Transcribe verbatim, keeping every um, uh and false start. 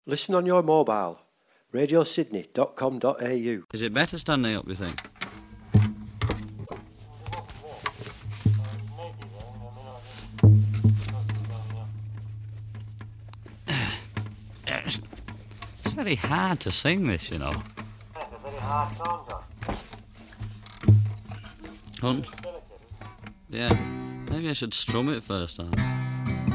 Listen on your mobile. radio sydney dot com dot a u. Is it better standing up, you think? It's very hard to sing this, you know. It's a very hard song, John. Hunt? Yeah. Maybe I should strum it first, huh?